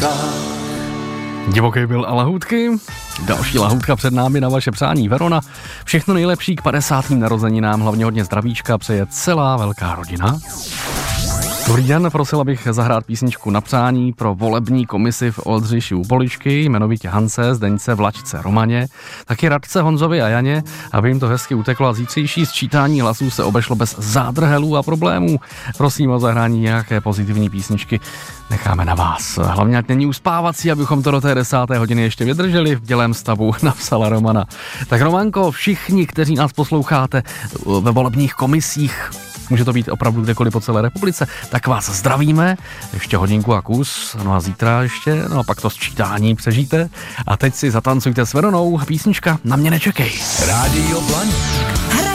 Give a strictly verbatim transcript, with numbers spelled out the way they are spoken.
lahůdkách. Divoký byl a lahůdky. Další lahůdka před námi na vaše přání. Verona, všechno nejlepší k padesátým narozeninám, hlavně hodně zdravíčka přeje celá velká rodina. Dobrý den, prosil bych zahrát písničku na přání pro volební komisi v Oldřiši u Poličky, jmenovitě Hance, Zdeňce, Vlačce, Romaně, taky Radce, Honzovi a Janě, aby jim to hezky uteklo a zítřejší sčítání hlasů se obešlo bez zádrhelů a problémů. Prosím o zahrání nějaké pozitivní písničky, necháme na vás. Hlavně ať není uspávací, abychom to do té desáté hodiny ještě vydrželi v dělém stavu, napsala Romana. Tak Romanko, všichni, kteří nás posloucháte ve volebních komisích, může to být opravdu kdekoliv po celé republice, tak vás zdravíme, ještě hodinku a kus, no a zítra ještě, no a pak to sčítání přežijte a teď si zatancujte s Veronou, písnička Na mě nečekej. Rádio Blaník.